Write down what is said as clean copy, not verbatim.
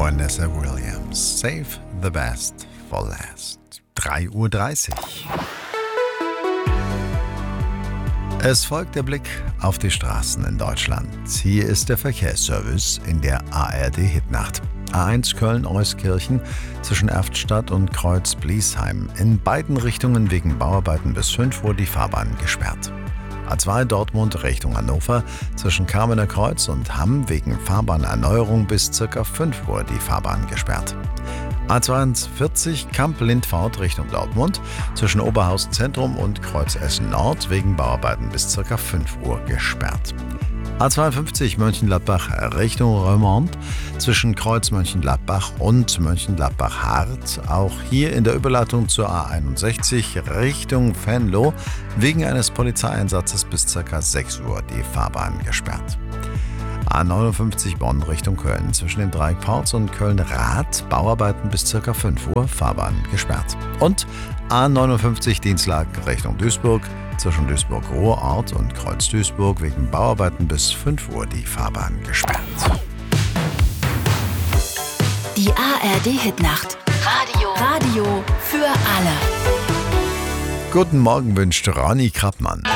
Vanessa Williams. Save the best for last. 3:30 Uhr. Es folgt der Blick auf die Straßen in Deutschland. Hier ist der Verkehrsservice in der ARD-Hitnacht. A1 Köln-Euskirchen zwischen Erftstadt und Kreuz-Bliesheim. In beiden Richtungen wegen Bauarbeiten bis 5 Uhr die Fahrbahn gesperrt. A2 Dortmund Richtung Hannover zwischen Kamener Kreuz und Hamm wegen Fahrbahnerneuerung bis ca. 5 Uhr die Fahrbahn gesperrt. A42 Kamp-Lindfort Richtung Dortmund zwischen Oberhausen Zentrum und Kreuz Essen Nord wegen Bauarbeiten bis ca. 5 Uhr gesperrt. A52 Mönchengladbach Richtung Reumont zwischen Kreuz Mönchengladbach und Mönchengladbach-Hart. Auch hier in der Überleitung zur A61 Richtung Venlo wegen eines Polizeieinsatzes bis ca. 6 Uhr die Fahrbahn gesperrt. A59 Bonn Richtung Köln zwischen dem Dreieck Porz und Köln-Rath Bauarbeiten bis ca. 5 Uhr Fahrbahn gesperrt. Und A59 Dienstlag Richtung Duisburg zwischen Duisburg-Ruhrort und Kreuz-Duisburg wegen Bauarbeiten bis 5 Uhr die Fahrbahn gesperrt. Die ARD-Hitnacht. Radio für alle. Guten Morgen wünscht Ronny Krappmann.